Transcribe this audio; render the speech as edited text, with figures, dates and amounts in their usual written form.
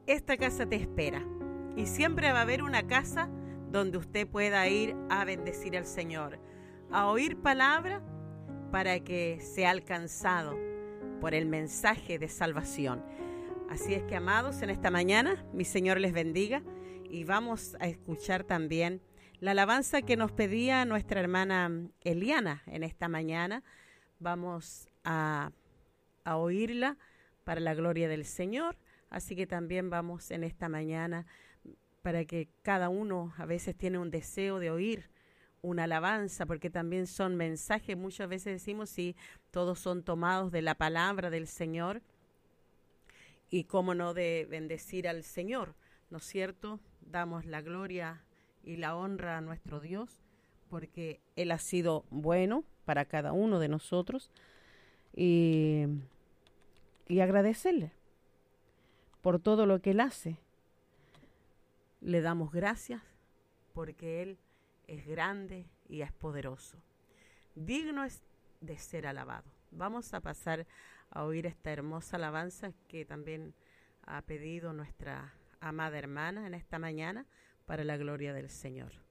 esta casa te espera. Y siempre va a haber una casa donde usted pueda ir a bendecir al Señor, a oír palabra para que sea alcanzado por el mensaje de salvación. Así es que, amados, en esta mañana, mi Señor les bendiga y vamos a escuchar también la alabanza que nos pedía nuestra hermana Eliana en esta mañana. Vamos a oírla para la gloria del Señor. Así que también vamos en esta mañana para que cada uno a veces tiene un deseo de oír una alabanza, porque también son mensajes, muchas veces decimos, sí, todos son tomados de la palabra del Señor, y cómo no de bendecir al Señor, ¿no es cierto? Damos la gloria y la honra a nuestro Dios, porque Él ha sido bueno para cada uno de nosotros, y agradecerle por todo lo que Él hace. Le damos gracias porque Él es grande y es poderoso. Digno es de ser alabado. Vamos a pasar a oír esta hermosa alabanza que también ha pedido nuestra amada hermana en esta mañana para la gloria del Señor.